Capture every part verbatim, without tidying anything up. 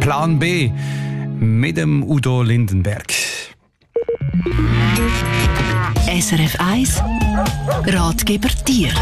Plan B mit dem Udo Lindenberg. S R F eins Ratgeber Tier.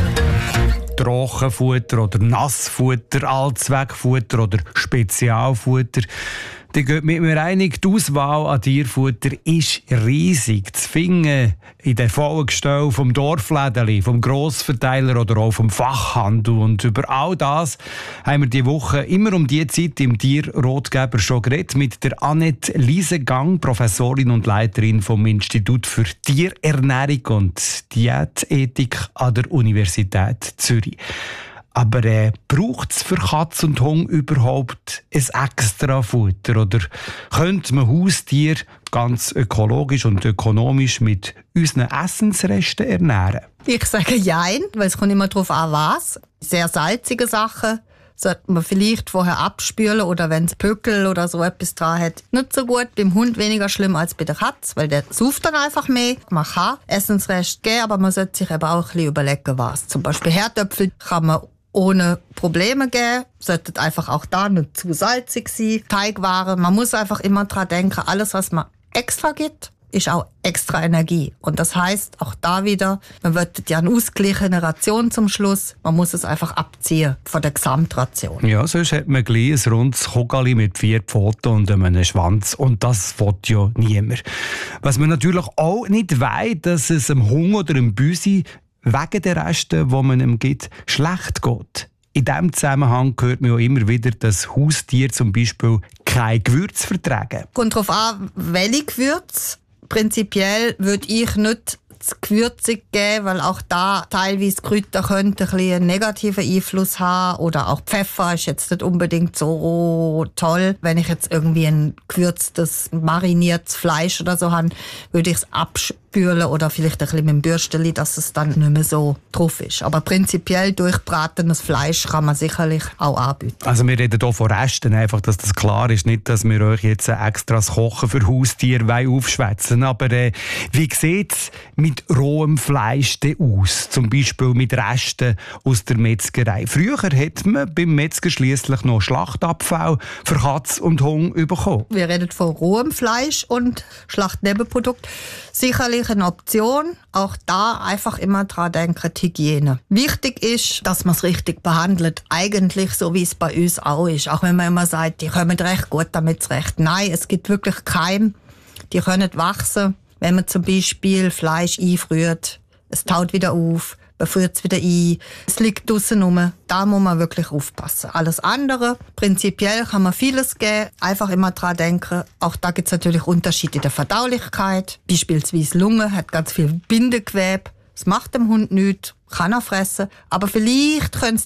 Trockenfutter oder Nassfutter, Allzweckfutter oder Spezialfutter. Die geht mit mir einig, die Auswahl an Tierfutter ist riesig. Zu finden in den vollen Gestellen vom Dorflädeli, vom Grossverteiler oder auch vom Fachhandel. Und über all das haben wir diese Woche immer um diese Zeit im Tierratgeber schon geredet mit der Annette Liesegang, Professorin und Leiterin vom Institut für Tierernährung und Diätethik an der Universität Zürich. Aber äh, braucht es für Katz und Hund überhaupt ein extra Futter? Oder könnte man Haustier ganz ökologisch und ökonomisch mit unseren Essensresten ernähren? Ich sage jein, weil es kommt immer darauf an, was. Sehr salzige Sachen sollte man vielleicht vorher abspülen oder wenn es Pöckel oder so etwas dran hat. Nicht so gut, beim Hund weniger schlimm als bei der Katze, weil der sauft dann einfach mehr. Man kann Essensreste geben, aber man sollte sich eben auch ein bisschen überlegen, was. Zum Beispiel Herdöpfel kann man ohne Probleme geben, sollten einfach auch da nicht zu salzig sein. Teigwaren, man muss einfach immer dran denken, alles was man extra gibt, ist auch extra Energie. Und das heisst, auch da wieder, man wird ja eine ausgeglichene Ration zum Schluss, man muss es einfach abziehen von der Gesamtration. Ja, sonst hat man gleich ein rundes Kugeli mit vier Pfoten und einem Schwanz und das will ja niemand. Was man natürlich auch nicht weiss, dass es einem Hund oder einem Büsi wegen der Reste, die man ihm gibt, schlecht geht. In diesem Zusammenhang hört man ja immer wieder, dass Haustiere zum Beispiel kein Gewürz vertragen. Kommt darauf an, welche Gewürze. Prinzipiell würde ich nicht zu gewürzig geben, weil auch da teilweise Kräuter könnten ein bisschen einen negativen Einfluss haben. Oder auch Pfeffer ist jetzt nicht unbedingt so toll. Wenn ich jetzt irgendwie ein gewürztes, mariniertes Fleisch oder so habe, würde ich es abspülen oder vielleicht ein bisschen mit dem Bürsteli, dass es dann nicht mehr so drauf ist. Aber prinzipiell durchbratenes Fleisch kann man sicherlich auch anbieten. Also wir reden hier von Resten, einfach, dass das klar ist. Nicht, dass wir euch jetzt extra das Kochen für Haustiere aufschwätzen. Aber äh, wie sieht es mit rohem Fleisch denn aus? Zum Beispiel mit Resten aus der Metzgerei. Früher hat man beim Metzger schliesslich noch Schlachtabfall für Katz und Hund bekommen. Wir reden von rohem Fleisch und Schlachtnebenprodukt. Sicherlich eine Option. Auch da einfach immer dran denken, die Hygiene. Wichtig ist, dass man es richtig behandelt. Eigentlich so, wie es bei uns auch ist. Auch wenn man immer sagt, die kommen recht gut damit zurecht. Nein, es gibt wirklich Keime, die können wachsen. Wenn man zum Beispiel Fleisch einfriert, es taut wieder auf, man friert es wieder ein, es liegt draussen rum. Da muss man wirklich aufpassen. Alles andere, prinzipiell kann man vieles geben, einfach immer dran denken. Auch da gibt es natürlich Unterschiede in der Verdaulichkeit. Beispielsweise Lunge hat ganz viel Bindegewebe. Das macht dem Hund nichts, kann er fressen. Aber vielleicht könnte es